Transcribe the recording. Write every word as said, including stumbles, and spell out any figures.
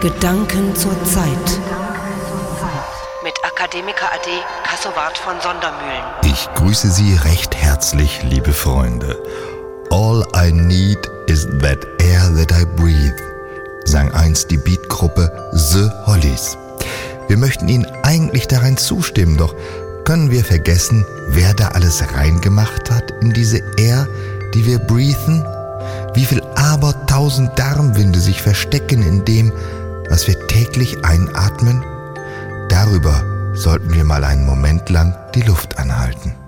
Gedanken zur Zeit. Mit Akademiker A D Kassowart von Sondermühlen. Ich grüße Sie recht herzlich, liebe Freunde. All I need is that air that I breathe, sang einst die Beatgruppe The Hollies. Wir möchten Ihnen eigentlich darin zustimmen, doch können wir vergessen, wer da alles reingemacht hat in diese Air, die wir breathen? Wie viel abertausend Darmwinde sich verstecken in dem, was wir täglich einatmen? Darüber sollten wir mal einen Moment lang die Luft anhalten.